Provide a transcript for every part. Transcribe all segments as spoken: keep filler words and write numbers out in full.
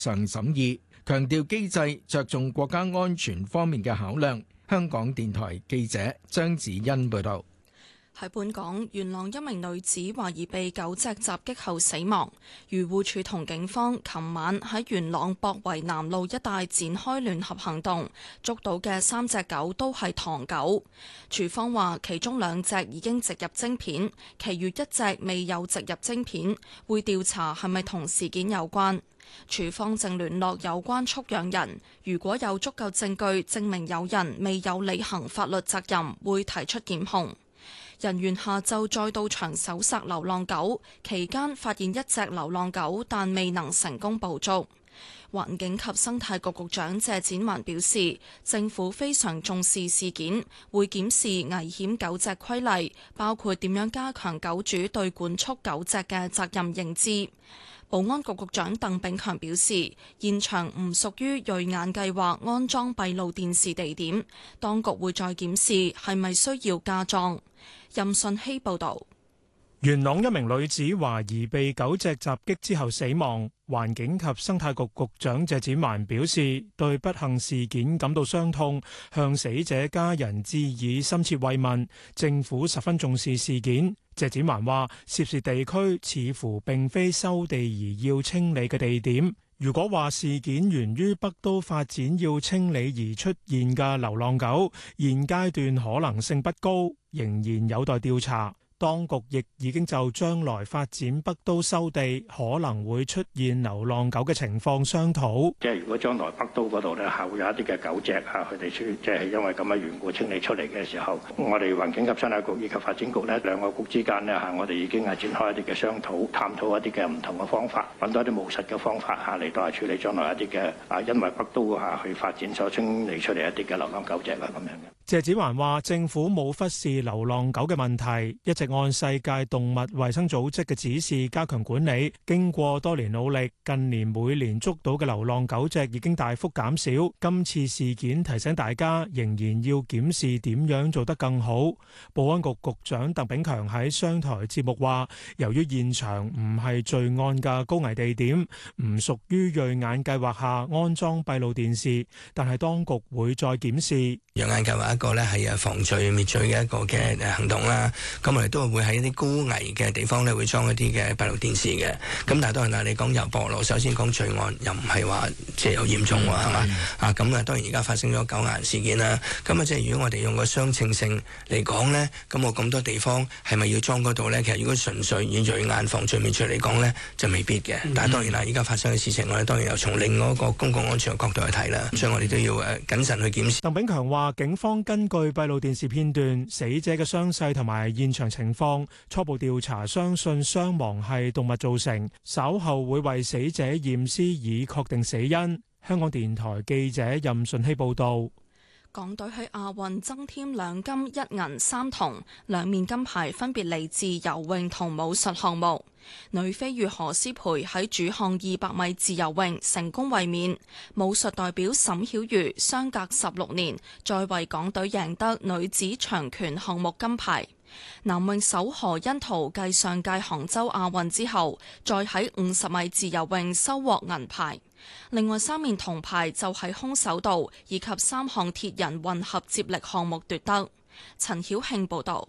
常審議，強調機制着重國家安全方面嘅考量。香港電台記者張子欣報道。 喺本港，元朗一名女子懷疑被狗隻襲擊後死亡。漁護署同警方琴晚喺元朗博圍南路一帶展開聯合行動，捉到嘅三隻狗都係唐狗。署方話，其中兩隻已經植入晶片，其餘一隻未有植入晶片，會調查係咪同事件有關。署方正聯絡有關畜養人，如果有足夠證據證明有人未有履行法律責任，會提出檢控。人員下晝再到場搜索流浪狗，期間發現一隻流浪狗，但未能成功捕捉。環境及生態局局長謝展寰表示，政府非常重視事件，會檢視危險狗隻規例，包括點樣加強狗主對管束狗隻嘅責任認知。保安局局長鄧炳強表示，現場唔屬於瑞眼計劃安裝閉路電視地點，當局會再檢視係咪需要加裝。任信希報導。 元朗一名女子懷疑被狗隻襲擊之後死亡，環境及生態局局長謝展寰表示，對不幸事件感到傷痛，向死者家人致以深切慰問，政府十分重視事件。謝展寰話，涉事地區似乎並非收地而要清理嘅地點，如果話事件源於北都發展要清理而出現嘅流浪狗，現階段可能性不高，仍然有待調查。當局亦已經就將來發展北都收地可能會出現流浪狗嘅情況商討。 即係如果將來北都嗰度咧，係會有一啲嘅狗隻嚇，佢哋出即係因為咁嘅緣故清理出嚟嘅時候，我哋環境及生態局以及發展局呢兩個局之間呢，嚇，我哋已經係展開一啲嘅商討，探討一啲嘅唔同嘅方法，揾到一啲務實嘅方法嚇嚟到係處理將來一啲嘅啊，因為北都嚇去發展所清理出嚟一啲嘅流浪狗隻啊咁樣嘅。 謝展寰話：政府冇忽視流浪狗嘅問題，一直按世界動物衛生組織嘅指示加強管理。經過多年努力，近年每年捉到嘅流浪狗隻已經大幅減少。今次事件提醒大家，仍然要檢視點樣做得更好。保安局局長鄧炳強喺商台節目話：由於現場唔係罪案嘅高危地點，唔屬於銳眼計劃下安裝閉路電視，但係當局會再檢視。 銳眼計劃一個咧係防罪滅罪嘅一個嘅行動啦，咁我哋都會喺一啲高危嘅地方咧會裝一啲嘅閉路電視嘅。咁但係當然啦，你講由薄路，首先講罪案又唔係話即係有嚴重喎，係嘛？啊咁啊，當然而家發生咗狗眼事件啦。咁啊，即係如果我哋用個相稱性嚟講咧，咁我咁多地方係咪要裝嗰度咧？其實如果純粹以銳眼防罪滅罪嚟講咧，就未必嘅。但係當然啦，而家發生嘅事情，我哋當然又從另外一個公共安全嘅角度去睇啦。所以我哋都要誒謹慎去檢視。 鄧炳強話：警方根據閉路電視片段、死者嘅傷勢同埋現場情況，初步調查相信傷亡係動物造成，稍後會為死者驗屍以確定死因。香港電台記者任順希報導。 港隊喺亞運增添兩金一銀三銅，兩面金牌分別嚟自游泳同武術項目。女飛魚何詩蓓喺主項二百米自由泳成功衛冕，武術代表沈曉瑜相隔十六年再為港隊贏得女子長拳項目金牌。男泳手何甄陶繼上屆杭州亞運之後，再喺五十米自由泳收穫銀牌。另外三面銅牌就喺空手道以及三項鐵人混合接力項目奪得。陳曉慶報道。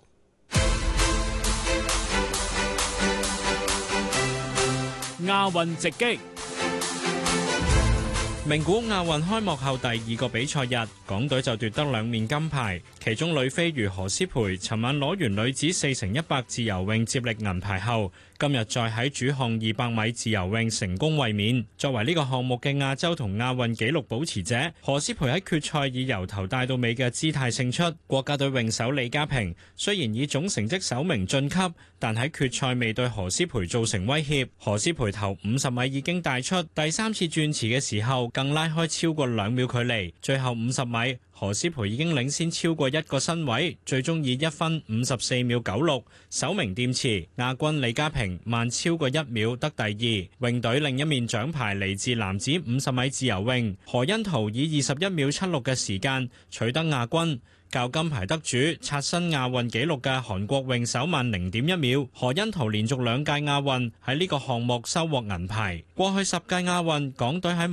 亞運直擊。名古亞運開幕後第二個比賽日，港隊就奪得兩面金牌，其中女飛魚何詩蓓尋晚攞完女子四乘一百自由泳接力銀牌後，今日再喺主項二百米自由泳成功衛冕。作為呢個項目嘅亞洲同亞運紀錄保持者，何詩蓓喺決賽以由頭帶到尾嘅姿態勝出。國家隊泳手李家平雖然以總成績首名晉級，但喺決賽未對何詩蓓造成威脅。何詩蓓頭五十米已經帶出，第三次轉池嘅時候更拉開超過兩秒距離，最後五十米何詩蓓已經領先超過一個身位，最終以一分五十四秒九六首名掂池。亞軍李家平慢超過一秒得第二。泳隊另一面獎牌嚟自男子五十米自由泳，何甄陶以二十一秒七六嘅時間取得亞軍。 較金牌得主刷新亞運紀錄嘅韓國泳手慢零點一秒。何甄陶連續兩屆亞運喺呢個項目收穫銀牌。過去十屆亞運，港隊喺